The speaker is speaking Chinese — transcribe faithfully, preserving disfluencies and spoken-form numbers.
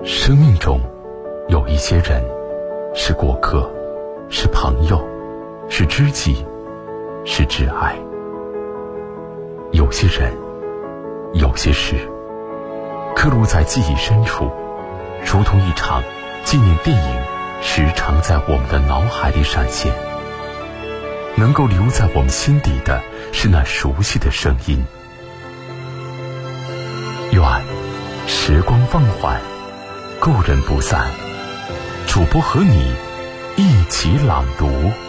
生命中有一些人是过客，是朋友，是知己，是挚爱。有些人，有些事，刻录在记忆深处，如同一场纪念电影，时常在我们的脑海里闪现。能够留在我们心底的是那熟悉的声音。愿时光放缓，故人不散。主播和你一起朗读。